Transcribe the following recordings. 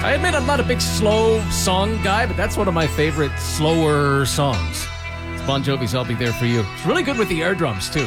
I admit I'm not a big slow song guy, but that's one of my favorite slower songs. It's Bon Jovi's I'll Be There For You. It's really good with the air drums, too.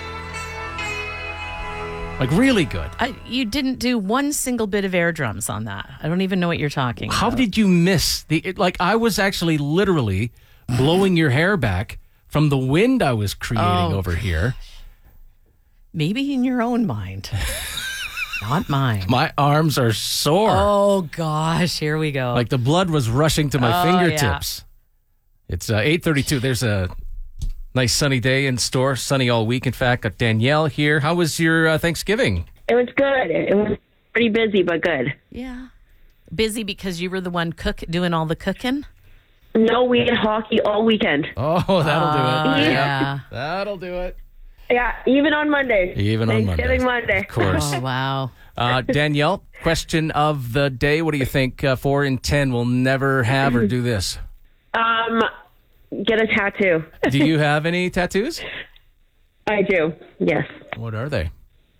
Like, really good. You didn't do one single bit of air drums on that. I don't even know what you're talking about. How did you miss I was actually literally blowing your hair back from the wind I was creating over here. Maybe in your own mind. Not mine. My arms are sore. Oh, gosh. Here we go. Like the blood was rushing to my fingertips. Yeah. It's 8:32. There's a nice sunny day in store. Sunny all week, in fact. Got Danielle here. How was your Thanksgiving? It was good. It was pretty busy, but good. Yeah. Busy because you were the one doing all the cooking? No, we had hockey all weekend. Oh, that'll do it. Yeah. That'll do it. Yeah, even on Monday. Thanksgiving Monday. Of course. Oh, wow. Danielle, question of the day. What do you think 4 in 10 will never have or do this? Get a tattoo. Do you have any tattoos? I do, yes. What are they?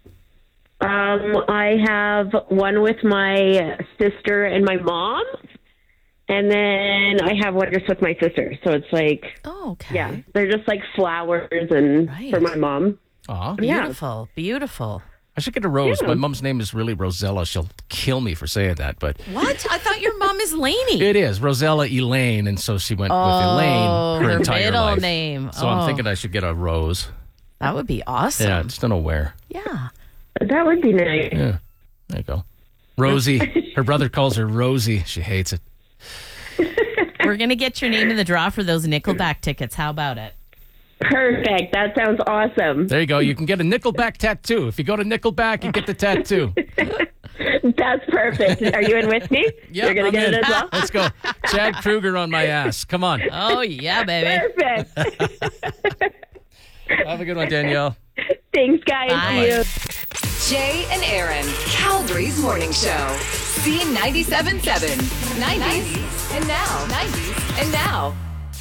I have one with my sister and my mom, and then I have one just with my sister. So it's like, okay. Yeah, they're just like flowers and for my mom. Aw. Beautiful, beautiful. I should get a rose. Yeah. My mom's name is really Rosella. She'll kill me for saying that, but What? I thought your mom is Lainey. it is Rosella Elaine, and so she went with Elaine her entire middle life. name. So I'm thinking I should get a rose. That would be awesome. Yeah, I just don't know where. Yeah. That would be nice. Yeah, there you go. Rosie. Her brother calls her Rosie. She hates it. We're going to get your name in the draw for those Nickelback tickets. How about it? Perfect. That sounds awesome. There you go. You can get a Nickelback tattoo. If you go to Nickelback, you get the tattoo. That's perfect. Are you in with me? Yeah, You're going to I'm get in. it as well? Let's go. Chad Kruger on my ass. Come on. Oh, yeah, baby. Perfect. Have a good one, Danielle. Thanks, guys. Bye. See you. Jay and Aaron, Calgary's morning show. C97.7. 90s and now. 90s and now.